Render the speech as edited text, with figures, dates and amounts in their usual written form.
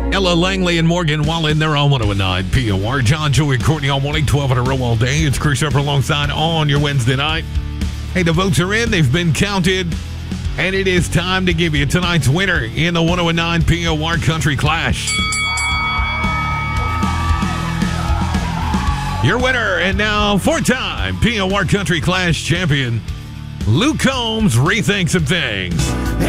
Ella Langley and Morgan Wallen, they're on 109 POR. John, Joey, and Courtney all morning, 12 in a row all day. It's Chris Shepard alongside on your Wednesday night. Hey, the votes are in. They've been counted. And it is time to give you tonight's winner in the 109 POR Country Clash. Your winner, and now four-time POR Country Clash champion, Luke Combs, rethinks some things.